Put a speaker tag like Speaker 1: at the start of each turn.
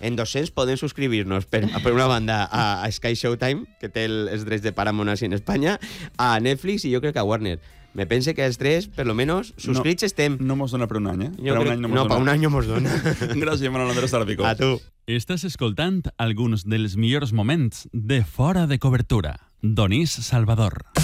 Speaker 1: En 200 podem subscriure-nos per una banda a Sky Showtime, que té els drets de Paramount així en Espanya, a Netflix i jo crec que a Warner. Me pense que els tres, per lo menos, suscrits estem.
Speaker 2: No mos dona per un any,
Speaker 1: Per un any no mos dona.
Speaker 2: Gràcies, Manuel Andrés Tarapico.
Speaker 1: A tu.
Speaker 3: Estàs escoltant alguns dels millors moments de Fora de Cobertura. Donís Salvador.